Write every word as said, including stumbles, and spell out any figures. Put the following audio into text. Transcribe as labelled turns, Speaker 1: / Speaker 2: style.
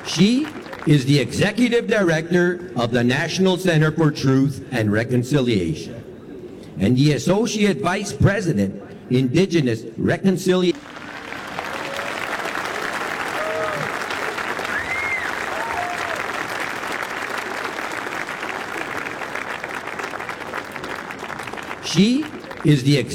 Speaker 1: She is the Executive Director of the National Center for Truth and Reconciliation and the Associate Vice President, Indigenous Reconciliation. She is the